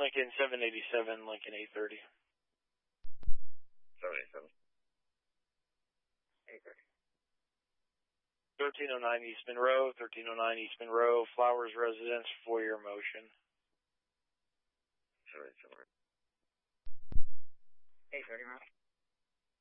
Lincoln 787, Lincoln 830. 787. 830. 1309 East Monroe, 1309 East Monroe, Flowers Residence, Foyer Motion. 787. 830,